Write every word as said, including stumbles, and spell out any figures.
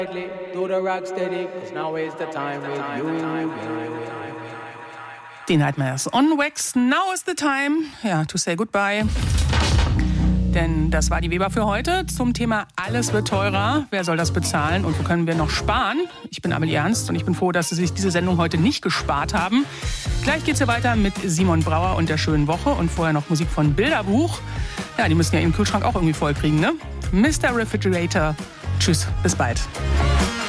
Do the rock steady, 'cause now is the time with you. Die Nightmares on Wax, now is the time, ja, to say goodbye. Denn das war die Weber für heute zum Thema Alles wird teurer. Wer soll das bezahlen und wo können wir noch sparen? Ich bin Amelie Ernst und ich bin froh, dass Sie sich diese Sendung heute nicht gespart haben. Gleich geht's hier weiter mit Simon Brauer und der schönen Woche und vorher noch Musik von Bilderbuch. Ja, die müssen ja ihren Kühlschrank auch irgendwie voll kriegen, ne? Mister Refrigerator. Tschüss, bis bald.